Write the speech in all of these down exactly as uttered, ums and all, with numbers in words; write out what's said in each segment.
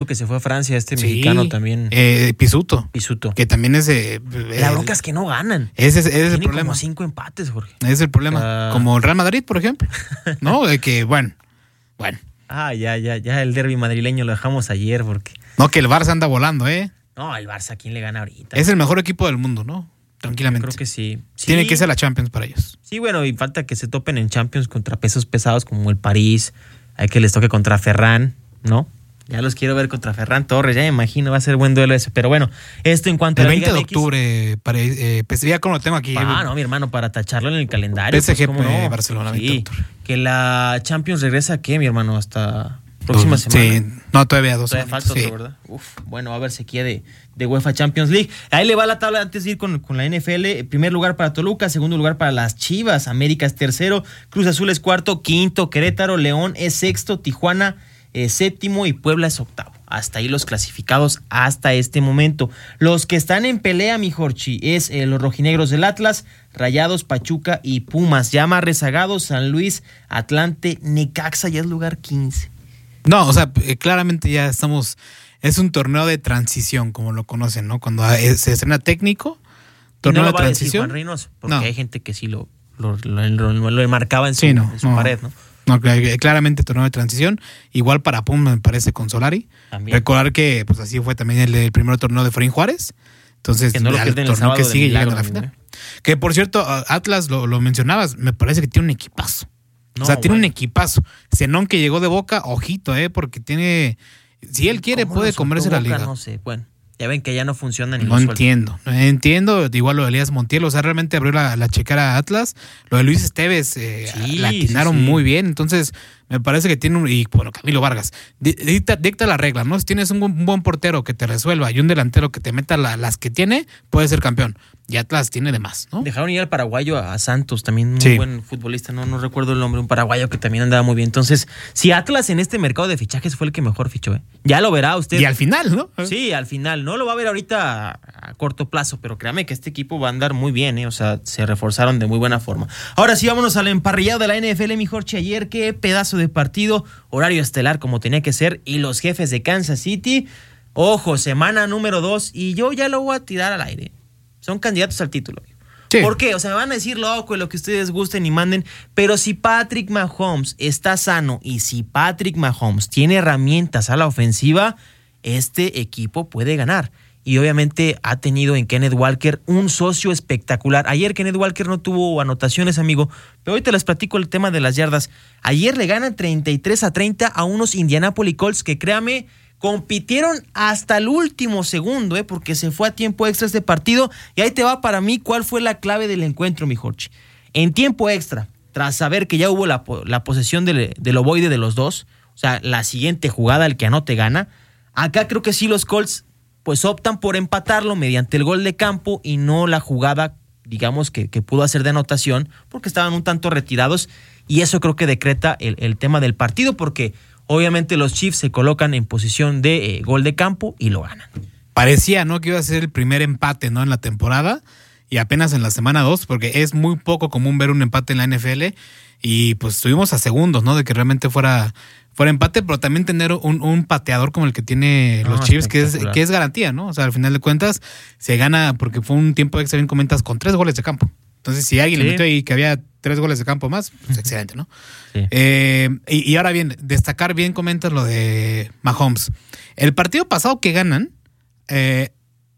que se fue a Francia, este Sí, mexicano también. Eh, Pisuto. Pisuto. Que también es... Eh, La bronca es que no ganan. Ese, ese es el Tienen problema. como cinco empates, Jorge. Ese es el problema. Uh... Como el Real Madrid, por ejemplo. ¿No? De que, bueno, bueno. Ah, ya, ya, ya el derbi madrileño lo dejamos ayer porque... No, que el Barça anda volando, ¿eh? No, el Barça, ¿quién le gana ahorita? Es el mejor equipo del mundo, ¿no? Tranquilamente. Yo creo que sí. sí. Tiene que ser la Champions para ellos. Sí, bueno, y falta que se topen en Champions contra pesos pesados como el París. Hay que les toque contra Ferran, ¿no? Ya los quiero ver contra Ferran Torres, ya me imagino, va a ser buen duelo ese. Pero bueno, esto en cuanto el a la veinte Liga de M X, octubre, para, eh, pues ya como lo tengo aquí. Ah, no, mi hermano, para tacharlo en el calendario. P S G pues, ¿cómo no? Barcelona, Sí, veinte de octubre. que la Champions regresa, ¿qué, mi hermano? Hasta próxima Dos, semana. Sí, no, todavía dos Todavía semanas, falta sí. otro, ¿verdad? Uf, bueno, va a haber sequía de, de UEFA Champions League. Ahí le va la tabla antes de ir con, con la N F L. Primer lugar para Toluca, segundo lugar para las Chivas, América es tercero, Cruz Azul es cuarto, quinto Querétaro, León es sexto, Tijuana es séptimo y Puebla es octavo. Hasta ahí los clasificados hasta este momento. Los que están en pelea, mi Jorchi, es eh, los rojinegros del Atlas, Rayados, Pachuca y Pumas. Ya más rezagados, San Luis, Atlante, Necaxa, ya es lugar quince. No, o sea, eh, claramente ya estamos... Es un torneo de transición, como lo conocen, ¿no? Cuando eh, se estrena técnico, torneo no lo de va transición. A decir Juan Reynos, porque No. hay gente que sí lo, lo, lo, lo, lo marcaba en su, Sí, no, en su no. pared, ¿no? No, claramente torneo de transición. Igual para Pumas, me parece, con Solari. También. Recordar que pues así fue también el, el primer torneo de Efraín Juárez. Entonces, Que no lo al pierden el torneo que sábado sigue del llegando milagro, a la final. ¿eh? Que por cierto, Atlas, lo, lo mencionabas, me parece que tiene un equipazo. No, o sea, tiene bueno. un equipazo. Zenón que llegó de Boca, ojito, ¿eh? Porque tiene... Si él quiere, ¿Cómo puede lo comerse soltó la Boca? liga. No sé, bueno. Ya ven que ya no funciona ni No lo suelta. entiendo, no entiendo, igual lo de Elías Montiel, o sea, realmente abrió la, la checara a Atlas, lo de Luis Esteves, eh, Sí, la atinaron sí, sí. muy bien, entonces me parece que tiene un, y bueno, Camilo Vargas, dicta, dicta la regla, ¿no? Si tienes un, un buen portero que te resuelva y un delantero que te meta la, las que tiene, puede ser campeón, y Atlas tiene de más, ¿no? Dejaron ir al paraguayo a Santos, también muy Sí. buen futbolista, no, no recuerdo el nombre, un paraguayo que también andaba muy bien. Entonces, si Atlas en este mercado de fichajes fue el que mejor fichó, ¿eh? Ya lo verá usted. Y al final, ¿no? Sí, al final. No lo va a ver ahorita a, a corto plazo, pero créame que este equipo va a andar muy bien, ¿eh? O sea, se reforzaron de muy buena forma. Ahora sí, vámonos al emparrillado de la N F L, mi Jorge. Ayer, qué pedazo de partido, horario estelar como tenía que ser, y los Jefes de Kansas City, ojo, semana número dos, y yo ya lo voy a tirar al aire. Son candidatos al título. Sí. ¿Por qué? O sea, me van a decir loco y lo que ustedes gusten y manden, pero si Patrick Mahomes está sano y si Patrick Mahomes tiene herramientas a la ofensiva, este equipo puede ganar. Y obviamente ha tenido en Kenneth Walker un socio espectacular. Ayer Kenneth Walker no tuvo anotaciones, amigo, pero hoy te les platico el tema de las yardas. Ayer le ganan treinta y tres a treinta a unos Indianapolis Colts que, créame, compitieron hasta el último segundo, ¿eh? Porque se fue a tiempo extra este partido. Y ahí te va para mí cuál fue la clave del encuentro, mi Jorge. En tiempo extra, tras saber que ya hubo la, la posesión del, del ovoide de los dos, o sea, la siguiente jugada, el que anote gana, acá creo que sí los Colts pues optan por empatarlo mediante el gol de campo y no la jugada, digamos, que, que pudo hacer de anotación, porque estaban un tanto retirados, y eso creo que decreta el, el tema del partido, porque obviamente los Chiefs se colocan en posición de eh, gol de campo y lo ganan. Parecía, ¿no? Que iba a ser el primer empate, ¿no? En la temporada, y apenas en la semana dos, porque es muy poco común ver un empate en la N F L, y pues estuvimos a segundos, ¿no? De que realmente fuera... fuera empate, pero también tener un, un pateador como el que tiene los Ah, Chiefs, que es, que es garantía, ¿no? O sea, al final de cuentas, se gana porque fue un tiempo extra, bien comentas, con tres goles de campo. Entonces, si alguien Sí. le metió ahí que había tres goles de campo más, pues excelente, ¿no? Sí. Eh, y, y ahora bien, destacar bien, comentas lo de Mahomes. El partido pasado que ganan, eh,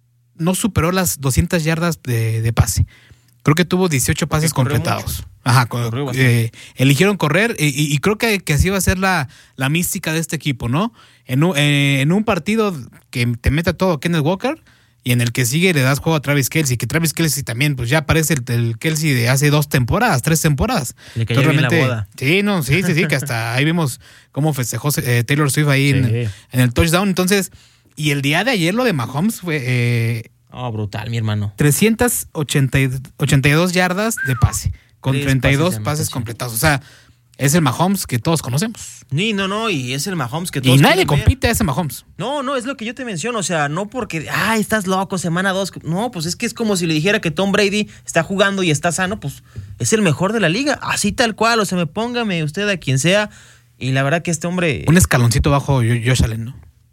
no superó las doscientas yardas de, de pase. Creo que tuvo dieciocho pases corrió completados. mucho. Ajá, Corrió eh, bastante. eligieron correr y, y- y creo que, que así va a ser la, la mística de este equipo, ¿no? En un, eh, en un partido que te meta todo Kenneth Walker y en el que sigue le das juego a Travis Kelce, que Travis Kelce también, pues ya parece el, el Kelce de hace dos temporadas, tres temporadas. Le cayó Entonces, bien la realmente- boda. Sí, no, sí, sí, sí, que hasta ahí vimos cómo festejó eh, Taylor Swift ahí en, Sí. en el touchdown. Entonces, y el día de ayer lo de Mahomes fue... Eh, Oh, brutal, mi hermano. trescientas ochenta y dos yardas de pase, con Tres treinta y dos pases de pases anotación. completados. O sea, es el Mahomes que todos conocemos. Sí, no, no, y es el Mahomes que todos Y nadie quieren ver. compite a ese Mahomes. No, no, es lo que yo te menciono, o sea, no porque, ay, estás loco, semana dos. No, pues es que es como si le dijera que Tom Brady está jugando y está sano, pues es el mejor de la liga, así tal cual, o sea, me póngame usted a quien sea, y la verdad que este hombre... Un escaloncito bajo Josh Allen, ¿no?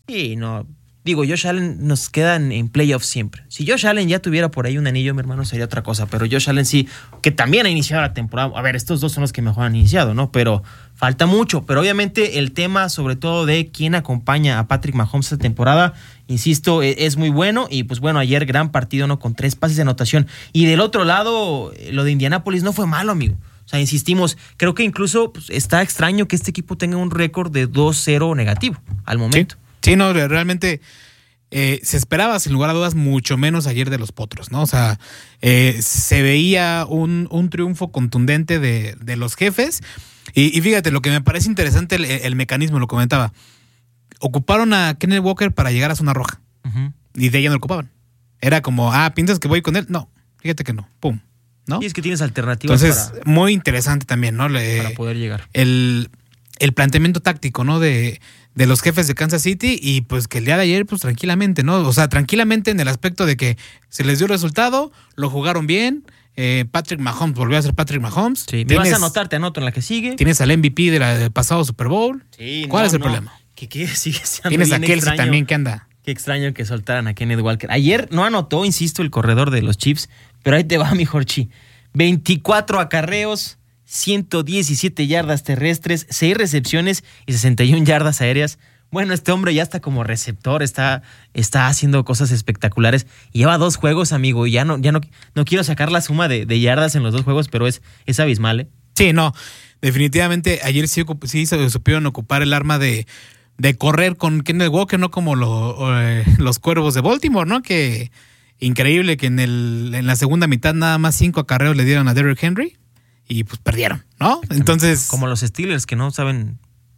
Sí, no. Digo, Josh Allen nos quedan en playoffs siempre. Si Josh Allen ya tuviera por ahí un anillo, mi hermano, sería otra cosa. Pero Josh Allen sí, que también ha iniciado la temporada. A ver, estos dos son los que mejor han iniciado, ¿no? Pero falta mucho. Pero obviamente el tema, sobre todo de quién acompaña a Patrick Mahomes esta temporada, insisto, es muy bueno. Y pues bueno, ayer gran partido, ¿no? Con tres pases de anotación. Y del otro lado, lo de Indianápolis no fue malo, amigo. O sea, insistimos, creo que incluso pues, está extraño que este equipo tenga un récord de dos cero negativo al momento. Sí. Sí, no, realmente eh, se esperaba, sin lugar a dudas, mucho menos ayer de los Potros, ¿no? O sea, eh, se veía un, un triunfo contundente de, de los jefes. Y, y fíjate, lo que me parece interesante, el, el mecanismo, lo comentaba. Ocuparon a Kenneth Walker para llegar a zona roja. Uh-huh. Y de ella no lo ocupaban. Era como, ah, ¿piensas que voy con él? No, fíjate que no. Pum. ¿No? Y es que tienes alternativas. Entonces, para, muy interesante también, ¿no? Le, para poder llegar. El, el planteamiento táctico, ¿no? De... de los jefes de Kansas City y pues que el día de ayer pues tranquilamente, ¿no? O sea, tranquilamente en el aspecto de que se les dio el resultado, lo jugaron bien, eh, Patrick Mahomes volvió a ser Patrick Mahomes. Sí, me vas a anotar, te anoto en la que sigue. Tienes al M V P de la, del pasado Super Bowl. Sí, ¿Cuál no, es el no. problema? Que, que sigue siendo Tienes a Kelsey extraño. también que anda. Qué extraño que soltaran a Kenneth Walker. Ayer no anotó, insisto, el corredor de los Chiefs, pero ahí te va mi Jorchi. veinticuatro acarreos, ciento diecisiete yardas terrestres, seis recepciones y sesenta y una yardas aéreas. Bueno, este hombre ya está como receptor, está, está haciendo cosas espectaculares. Lleva dos juegos, amigo, y ya no, ya no, no quiero sacar la suma de, de yardas en los dos juegos, pero es, es abismal, ¿eh? Sí, no, definitivamente ayer sí, sí supieron ocupar el arma de, de correr con Kenneth Walker, no como lo, eh, los Cuervos de Baltimore, ¿no? Que increíble que en, el, en la segunda mitad nada más cinco acarreos le dieron a Derrick Henry y pues perdieron, ¿no? Entonces... Como los Steelers que no saben...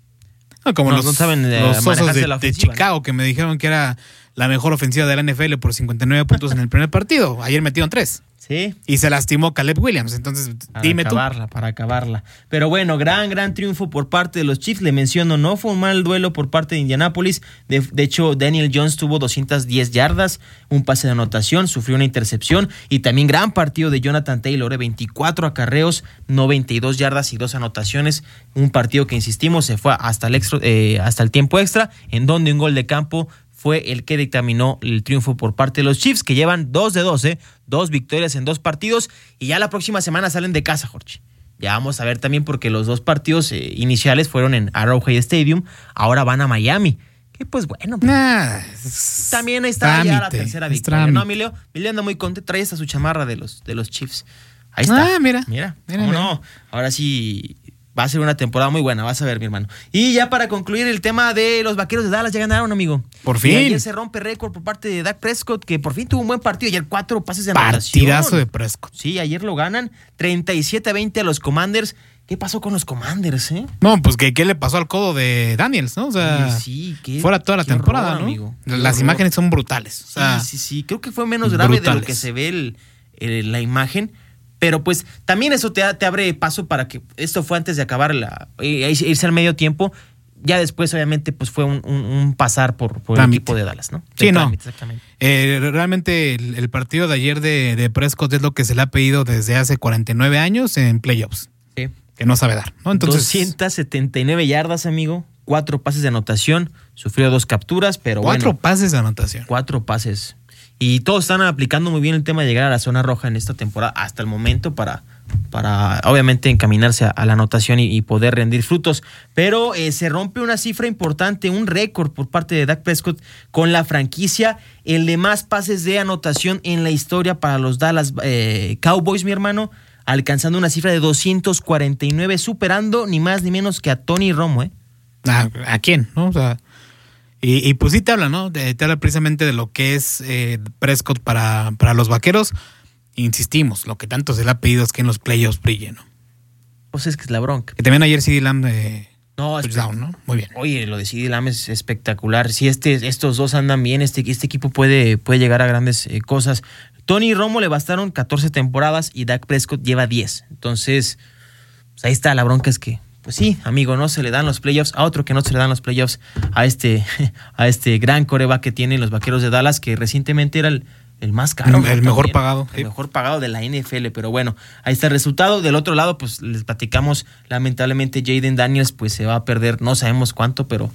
No, como no, los, no saben eh, los Osos de, la ofensiva, de Chicago, ¿no? Que me dijeron que era la mejor ofensiva de la N F L por cincuenta y nueve puntos en el primer partido. Ayer metieron tres. Sí. Y se lastimó Caleb Williams. Entonces, para dime acabarla, tú. Para acabarla. Pero bueno, gran, gran triunfo por parte de los Chiefs. Le menciono, no fue un mal duelo por parte de Indianapolis. De, de hecho, Daniel Jones tuvo doscientas diez yardas, un pase de anotación, sufrió una intercepción. Y también gran partido de Jonathan Taylor, de veinticuatro acarreos, noventa y dos yardas y dos anotaciones. Un partido que, insistimos, se fue hasta el, extra, eh, hasta el tiempo extra, en donde un gol de campo fue el que dictaminó el triunfo por parte de los Chiefs, que llevan dos de doce, dos victorias en dos partidos, y ya la próxima semana salen de casa, Jorge. Ya vamos a ver también porque los dos partidos eh, iniciales fueron en Arrowhead Stadium, ahora van a Miami. Que pues bueno, pues, nah, también está trámite, ya la tercera victoria. trámite. No, Emilio, Emilio anda muy contento, trae hasta su chamarra de los, de los Chiefs. Ahí está. Ah, mira. Mira, mira, ¿cómo mira. no? Ahora sí... Va a ser una temporada muy buena, vas a ver, mi hermano. Y ya para concluir el tema de los Vaqueros de Dallas, ya ganaron, amigo. Por fin. Y ayer se rompe récord por parte de Dak Prescott, que por fin tuvo un buen partido. Ayer cuatro pases de anotación. Partidazo de Prescott. Sí, ayer lo ganan. treinta y siete a veinte a los Commanders. ¿Qué pasó con los Commanders, eh? No, pues que qué le pasó al codo de Daniels, ¿no? O sea, sí, qué, fuera toda la qué temporada, horror, ¿no? amigo. Las Qué imágenes son brutales. O sea, sí, sí, sí. Creo que fue menos grave brutales. de lo que se ve el, el, la imagen. Pero pues también eso te, te abre paso para que esto fue antes de acabar la eh, irse al medio tiempo. Ya después, obviamente, pues fue un, un, un pasar por, por el equipo de Dallas, ¿no? Sí, el no. trámite, exactamente. Eh, realmente el, el partido de ayer de, de Prescott es lo que se le ha pedido desde hace cuarenta y nueve años en playoffs. Sí. Que no sabe dar, ¿no? Entonces, doscientas setenta y nueve yardas, amigo. Cuatro pases de anotación. Sufrió dos capturas, pero cuatro bueno. pases de anotación. Cuatro pases. Y todos están aplicando muy bien el tema de llegar a la zona roja en esta temporada hasta el momento para, para obviamente encaminarse a, a la anotación y, y poder rendir frutos. Pero eh, se rompe una cifra importante, un récord por parte de Dak Prescott con la franquicia, el de más pases de anotación en la historia para los Dallas eh, Cowboys, mi hermano, alcanzando una cifra de doscientos cuarenta y nueve, superando ni más ni menos que a Tony Romo, ¿eh? ¿A, a quién? ¿No? O sea, y, y pues sí te habla, ¿no? De, te habla precisamente de lo que es eh, Prescott para, para los Vaqueros. Insistimos, lo que tanto se le ha pedido es que en los playoffs brille, ¿no? Pues es que es la bronca. Que también ayer CeeDee Lamb eh, No, touchdown, ¿no? Muy bien. Oye, lo de CeeDee Lamb es espectacular. Si este, estos dos andan bien, este, este equipo puede, puede llegar a grandes eh, cosas. Tony Romo le bastaron catorce temporadas y Dak Prescott lleva diez. Entonces, pues ahí está, la bronca es que, pues sí, amigo, no se le dan los playoffs a otro que no se le dan los playoffs a este, a este gran coreback que tienen los Vaqueros de Dallas, que recientemente era el, el más caro. El, ¿no? el mejor También, pagado. El Sí. mejor pagado de la N F L, pero bueno, ahí está el resultado. Del otro lado, pues les platicamos, lamentablemente Jaden Daniels pues se va a perder, no sabemos cuánto, pero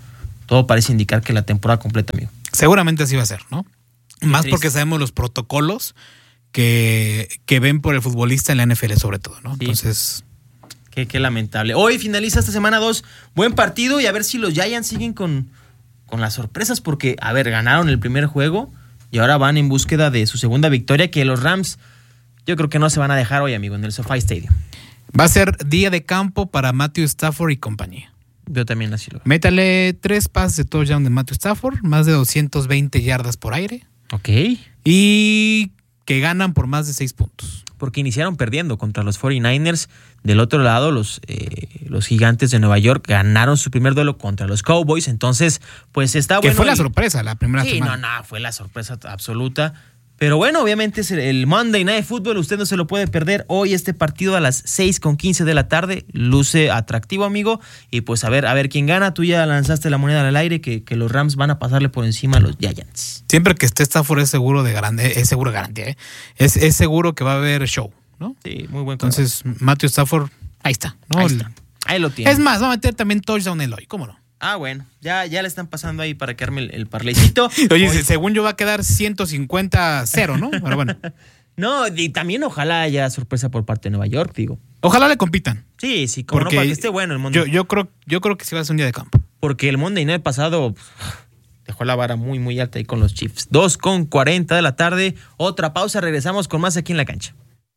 todo parece indicar que la temporada completa, amigo. Seguramente así va a ser, ¿no? Más triste. Porque sabemos los protocolos que, que ven por el futbolista en la N F L sobre todo, ¿no? Sí. Entonces... Qué, qué lamentable. Hoy finaliza esta semana dos. Buen partido y a ver si los Giants siguen con, con las sorpresas porque, a ver, ganaron el primer juego y ahora van en búsqueda de su segunda victoria, que los Rams yo creo que no se van a dejar hoy, amigo, en el SoFi Stadium. Va a ser día de campo para Matthew Stafford y compañía. Yo también así lo veo. Métale tres pases de touchdown de Matthew Stafford, más de doscientas veinte yardas por aire. Ok. Y que ganan por más de seis puntos. Porque iniciaron perdiendo contra los cuarenta y nueve ers. Del otro lado, los, eh, los Gigantes de Nueva York ganaron su primer duelo contra los Cowboys. Entonces, pues está bueno. Que fue la y... sorpresa la primera sí, semana. Sí, no, no, fue la sorpresa absoluta. Pero bueno, obviamente es el, el Monday Night Football, usted no se lo puede perder. Hoy este partido a las seis con quince de la tarde luce atractivo, amigo. Y pues a ver, a ver quién gana. Tú ya lanzaste la moneda al aire que, que los Rams van a pasarle por encima a los Giants. Siempre que esté Stafford es seguro de garantía, es seguro de garantía, ¿eh? Es, es seguro que va a haber show, ¿no? Sí, muy buen Entonces, Matthew Stafford, ahí está, ¿no? Ahí está. Ahí lo tiene. Es más, va a meter también touchdown Eloy, ¿cómo no? Ah, bueno, ya, ya le están pasando ahí para que arme el, el parlaycito. Oye, Hoy... según yo va a quedar ciento cincuenta a cero, ¿no? Pero bueno. No, y también ojalá haya sorpresa por parte de Nueva York, digo. Ojalá le compitan. Sí, sí, como porque no, para que esté bueno el Monday. Yo, yo, creo, yo creo que sí va a ser un día de campo. Porque el Monday Night pasado dejó la vara muy, muy alta ahí con los Chiefs. dos con cuarenta de la tarde, otra pausa, regresamos con más aquí en la cancha.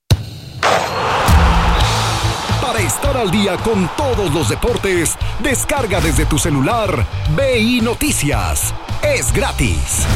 Para estar al día con todos los deportes, descarga desde tu celular B I Noticias. Es gratis.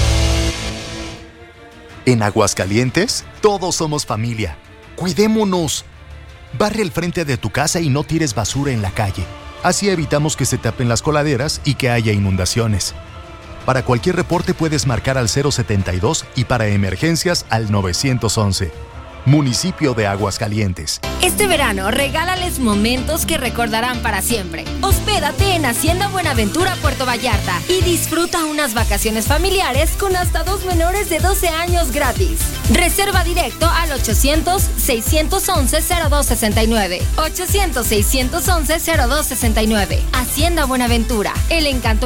En Aguascalientes, todos somos familia. Cuidémonos. Barre el frente de tu casa y no tires basura en la calle. Así evitamos que se tapen las coladeras y que haya inundaciones. Para cualquier reporte puedes marcar al cero setenta y dos y para emergencias al nueve once. Municipio de Aguascalientes. Este verano, regálales momentos que recordarán para siempre. Hospédate en Hacienda Buenaventura, Puerto Vallarta y disfruta unas vacaciones familiares con hasta dos menores de doce años gratis. Reserva directo al ochocientos, seiscientos once, cero dos sesenta y nueve. ochocientos, seiscientos once, cero dos sesenta y nueve. Hacienda Buenaventura, el encanto